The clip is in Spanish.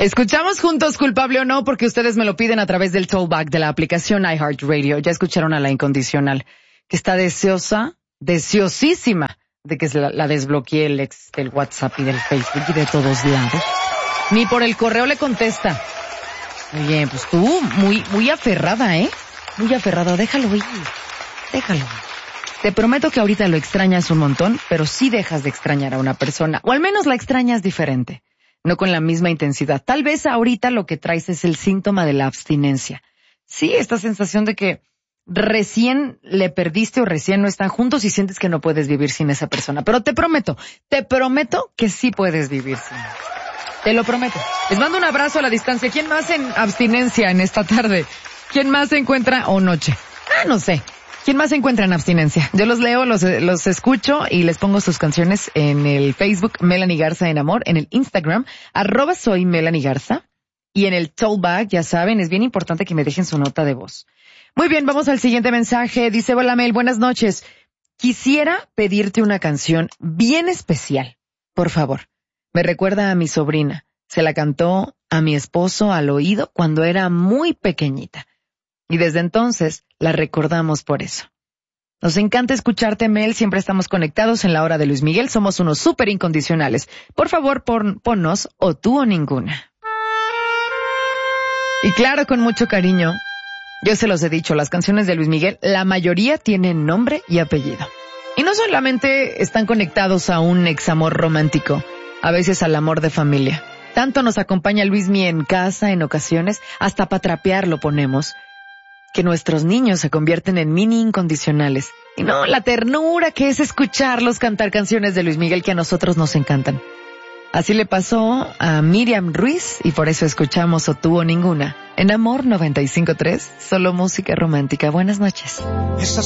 Escuchamos juntos Culpable o No porque ustedes me lo piden a través del Tollback de la aplicación iHeartRadio. Ya escucharon a La Incondicional, que está deseosísima de que la desbloquee el ex del WhatsApp y del Facebook y de todos lados. Ni por el correo le contesta. Oye, pues tú, muy aferrada, ¿eh? Muy aferrado, déjalo ir. Te prometo que ahorita lo extrañas un montón, pero sí dejas de extrañar a una persona. O al menos la extrañas diferente. No con la misma intensidad. Tal vez ahorita lo que traes es el síntoma de la abstinencia. Sí, esta sensación de que recién le perdiste o recién no están juntos y sientes que no puedes vivir sin esa persona. Pero te prometo que sí puedes vivir sin ella. Te lo prometo. Les mando un abrazo a la distancia. ¿Quién más en abstinencia en esta tarde? ¿Quién más se encuentra o noche? No sé. ¿Quién más se encuentra en abstinencia? Yo los leo, los escucho y les pongo sus canciones en el Facebook Melanie Garza en Amor, en el Instagram @soy Melanie Garza y en el Tollback, ya saben, es bien importante que me dejen su nota de voz. Muy bien, vamos al siguiente mensaje. Dice, hola Mel, buenas noches. Quisiera pedirte una canción bien especial, por favor. Me recuerda a mi sobrina. Se la cantó a mi esposo al oído cuando era muy pequeñita. Y desde entonces la recordamos por eso. Nos encanta escucharte, Mel. Siempre estamos conectados en la hora de Luis Miguel. Somos unos súper incondicionales. Por favor, ponnos O Tú o Ninguna. Y claro, con mucho cariño. Yo se los he dicho, las canciones de Luis Miguel, la mayoría tienen nombre y apellido. Y no solamente están conectados a un examor romántico, a veces al amor de familia. Tanto nos acompaña Luismi en casa en ocasiones, hasta para trapear lo ponemos, que nuestros niños se convierten en mini incondicionales. Y no, la ternura que es escucharlos cantar canciones de Luis Miguel que a nosotros nos encantan. Así le pasó a Miriam Ruiz y por eso escuchamos O Tú o Ninguna. En Amor 95.3, solo música romántica. Buenas noches.